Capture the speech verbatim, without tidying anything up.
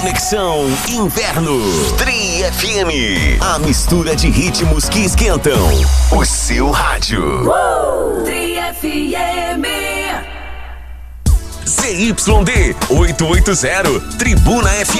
Conexão Inverno. Tri F M. A mistura de ritmos que esquentam o seu rádio. Uh! Tri F M. Z Y D oitocentos e oitenta, Tribuna F